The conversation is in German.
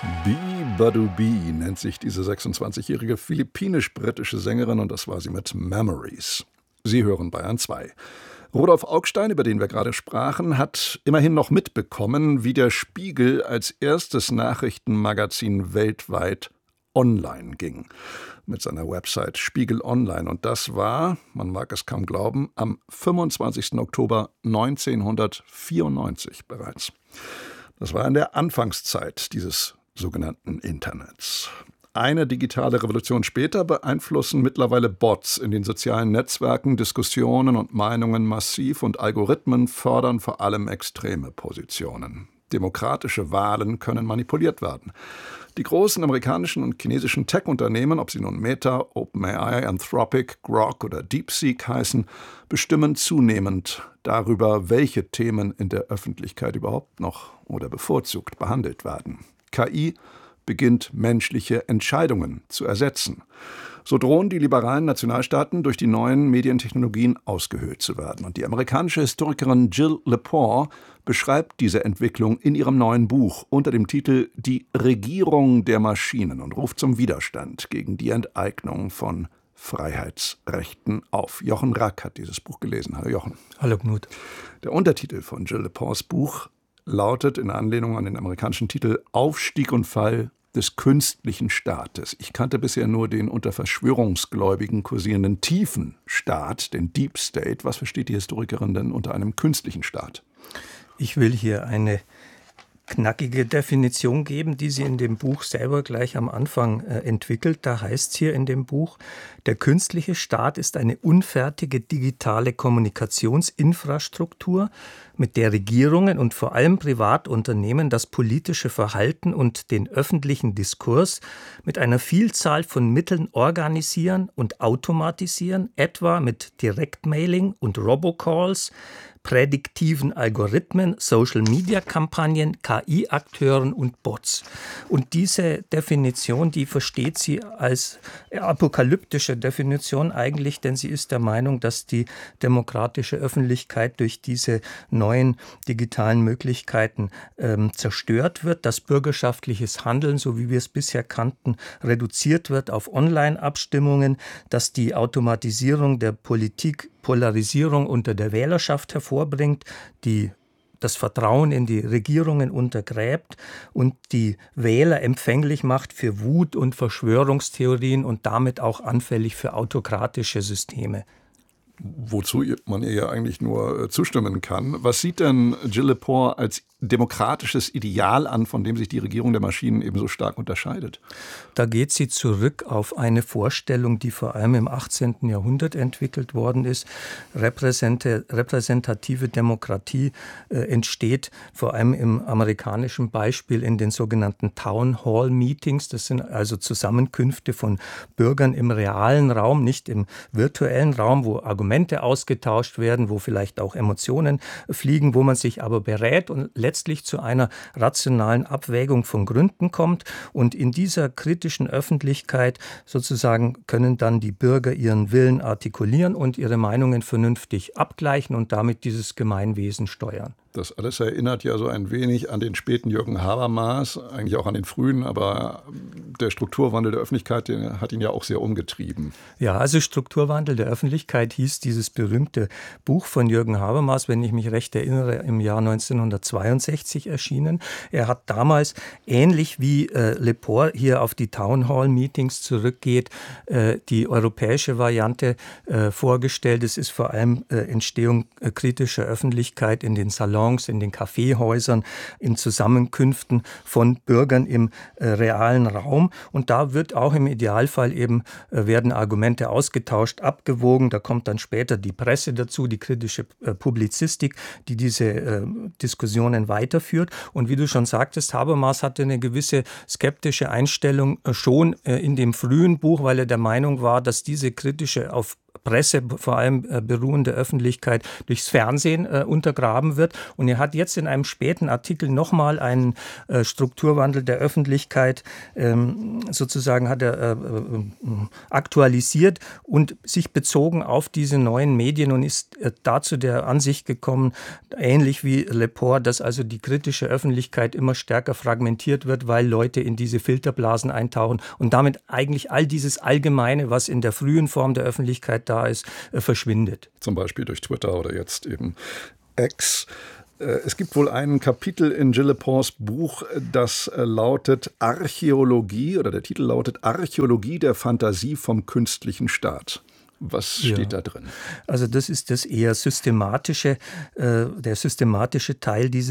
Bee Badu Bee nennt sich diese 26-jährige philippinisch-britische Sängerin und das war sie mit Memories. Sie hören Bayern 2. Rudolf Augstein, über den wir gerade sprachen, hat immerhin noch mitbekommen, wie der Spiegel als erstes Nachrichtenmagazin weltweit online ging. Mit seiner Website Spiegel Online. Und das war, man mag es kaum glauben, am 25. Oktober 1994 bereits. Das war in der Anfangszeit dieses sogenannten Internets. Eine digitale Revolution später beeinflussen mittlerweile Bots in den sozialen Netzwerken Diskussionen und Meinungen massiv und Algorithmen fördern vor allem extreme Positionen. Demokratische Wahlen können manipuliert werden. Die großen amerikanischen und chinesischen Tech-Unternehmen, ob sie nun Meta, OpenAI, Anthropic, Grok oder DeepSeek heißen, bestimmen zunehmend darüber, welche Themen in der Öffentlichkeit überhaupt noch oder bevorzugt behandelt werden. KI beginnt menschliche Entscheidungen zu ersetzen. So drohen die liberalen Nationalstaaten durch die neuen Medientechnologien ausgehöhlt zu werden. Und die amerikanische Historikerin Jill Lepore beschreibt diese Entwicklung in ihrem neuen Buch unter dem Titel »Die Regierung der Maschinen« und ruft zum Widerstand gegen die Enteignung von Freiheitsrechten auf. Jochen Rack hat dieses Buch gelesen. Hallo Jochen. Hallo Knut. Der Untertitel von Jill Lepores Buch lautet in Anlehnung an den amerikanischen Titel »Aufstieg und Fall des künstlichen Staates«. Ich kannte bisher nur den unter Verschwörungsgläubigen kursierenden tiefen Staat, den Deep State. Was versteht die Historikerin denn unter einem künstlichen Staat? Ich will hier eine knackige Definition geben, die sie in dem Buch selber gleich am Anfang entwickelt. Da heißt es hier in dem Buch, der künstliche Staat ist eine unfertige digitale Kommunikationsinfrastruktur, mit der Regierungen und vor allem Privatunternehmen das politische Verhalten und den öffentlichen Diskurs mit einer Vielzahl von Mitteln organisieren und automatisieren, etwa mit Direktmailing und Robocalls, prädiktiven Algorithmen, Social-Media-Kampagnen, KI-Akteuren und Bots. Und diese Definition, die versteht sie als apokalyptische Definition eigentlich, denn sie ist der Meinung, dass die demokratische Öffentlichkeit durch diese neuen digitalen Möglichkeiten zerstört wird, dass bürgerschaftliches Handeln, so wie wir es bisher kannten, reduziert wird auf Online-Abstimmungen, dass die Automatisierung der Politik Polarisierung unter der Wählerschaft hervorbringt, die das Vertrauen in die Regierungen untergräbt und die Wähler empfänglich macht für Wut und Verschwörungstheorien und damit auch anfällig für autokratische Systeme. Wozu man ihr ja eigentlich nur zustimmen kann. Was sieht denn Jill Lepore als demokratisches Ideal an, von dem sich die Regierung der Maschinen ebenso stark unterscheidet? Da geht sie zurück auf eine Vorstellung, die vor allem im 18. Jahrhundert entwickelt worden ist. Repräsentative Demokratie entsteht vor allem im amerikanischen Beispiel in den sogenannten Town Hall Meetings. Das sind also Zusammenkünfte von Bürgern im realen Raum, nicht im virtuellen Raum, wo Argumente ausgetauscht werden, wo vielleicht auch Emotionen fliegen, wo man sich aber berät und letztlich zu einer rationalen Abwägung von Gründen kommt. Und in dieser kritischen Öffentlichkeit sozusagen können dann die Bürger ihren Willen artikulieren und ihre Meinungen vernünftig abgleichen und damit dieses Gemeinwesen steuern. Das alles erinnert ja so ein wenig an den späten Jürgen Habermas, eigentlich auch an den frühen, aber der Strukturwandel der Öffentlichkeit, der hat ihn ja auch sehr umgetrieben. Ja, also Strukturwandel der Öffentlichkeit hieß dieses berühmte Buch von Jürgen Habermas, wenn ich mich recht erinnere, im Jahr 1962 erschienen. Er hat damals, ähnlich wie Lepore hier auf die Town Hall Meetings zurückgeht, die europäische Variante vorgestellt. Es ist vor allem Entstehung kritischer Öffentlichkeit in den Salons, in den Kaffeehäusern, in Zusammenkünften von Bürgern im realen Raum. Und da wird auch im Idealfall eben werden Argumente ausgetauscht, abgewogen. Da kommt dann später die Presse dazu, die kritische Publizistik, die diese Diskussionen weiterführt. Und wie du schon sagtest, Habermas hatte eine gewisse skeptische Einstellung schon in dem frühen Buch, weil er der Meinung war, dass diese kritische, auf Presse, vor allem beruhende Öffentlichkeit, durchs Fernsehen untergraben wird. Und er hat jetzt in einem späten Artikel nochmal einen Strukturwandel der Öffentlichkeit sozusagen hat er aktualisiert und sich bezogen auf diese neuen Medien und ist dazu der Ansicht gekommen, ähnlich wie Lepore, dass also die kritische Öffentlichkeit immer stärker fragmentiert wird, weil Leute in diese Filterblasen eintauchen und damit eigentlich all dieses Allgemeine, was in der frühen Form der Öffentlichkeit da ist, verschwindet. Zum Beispiel durch Twitter oder jetzt eben X. Es gibt wohl ein Kapitel in Gilles Lepores Buch, das lautet Archäologie, oder der Titel lautet Archäologie der Fantasie vom künstlichen Staat. Was steht da drin? Also das ist das eher systematische, der systematische Teil dieses